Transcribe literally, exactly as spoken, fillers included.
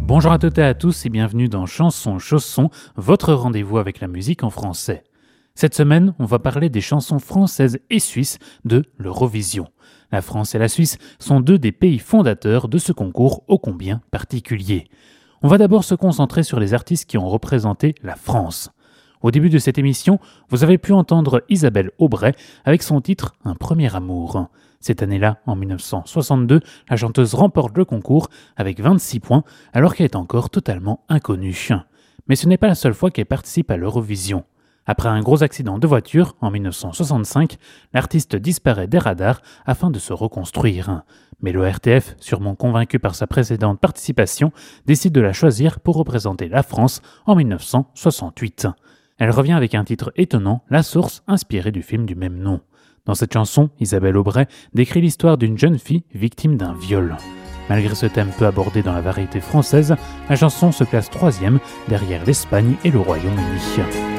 Bonjour à toutes et à tous et bienvenue dans Chansons Chaussons, votre rendez-vous avec la musique en français. Cette semaine, on va parler des chansons françaises et suisses de l'Eurovision. La France et la Suisse sont deux des pays fondateurs de ce concours ô combien particulier. On va d'abord se concentrer sur les artistes qui ont représenté la France. Au début de cette émission, vous avez pu entendre Isabelle Aubray avec son titre « Un premier amour ». Cette année-là, en dix-neuf cent soixante-deux, la chanteuse remporte le concours avec vingt-six points alors qu'elle est encore totalement inconnue. Mais ce n'est pas la seule fois qu'elle participe à l'Eurovision. Après un gros accident de voiture en dix-neuf cent soixante-cinq, l'artiste disparaît des radars afin de se reconstruire. Mais le R T F, sûrement convaincu par sa précédente participation, décide de la choisir pour représenter la France en dix-neuf cent soixante-huit. Elle revient avec un titre étonnant, La Source, inspiré du film du même nom. Dans cette chanson, Isabelle Aubray décrit l'histoire d'une jeune fille victime d'un viol. Malgré ce thème peu abordé dans la variété française, la chanson se classe troisième derrière l'Espagne et le Royaume-Uni.